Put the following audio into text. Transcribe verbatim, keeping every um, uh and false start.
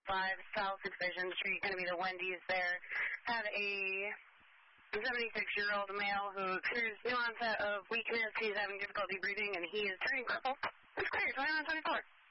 five South Division Street, going to be the Wendy's there. Had a seventy-six-year-old male who experienced new onset of weakness. He's having difficulty breathing, and he is turning purple. It's clear, twenty-one twenty-four.